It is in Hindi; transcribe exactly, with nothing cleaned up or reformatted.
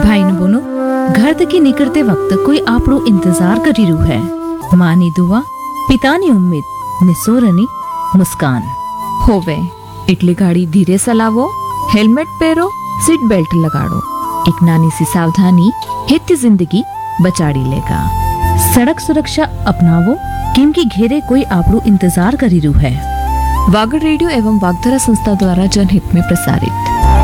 ભાઈ ને બોનો ઘર તકી નીકળતે વખત કોઈ આપણો इंतजार કરી રહ્યું है। માની દુઆ, પિતાની ઉમ્મીદ ને સોરની મુસ્કાન હોવે એટલે ગાડી ધીરે ચલાવો, હેલ્મેટ પહેરો, सीट बेल्ट लगाड़ो। एक नानी सी सावधानी हेती जिंदगी बचाड़ी लेगा। सड़क सुरक्षा अपनावो, क्योंकि घेरे कोई આપણો इंतजार કરી રહ્યું है। वागड़ रेडियो एवं वागधरा संस्था द्वारा जनहित में प्रसारित।